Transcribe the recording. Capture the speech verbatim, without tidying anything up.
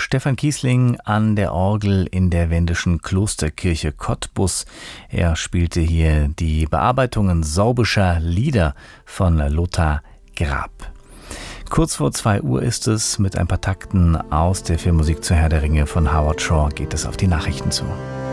Stefan Kiesling an der Orgel in der Wendischen Klosterkirche Cottbus. Er spielte hier die Bearbeitungen sorbischer Lieder von Lothar Grab. Kurz vor zwei Uhr ist es. Mit ein paar Takten aus der Filmmusik zur Herr der Ringe von Howard Shore geht es auf die Nachrichten zu.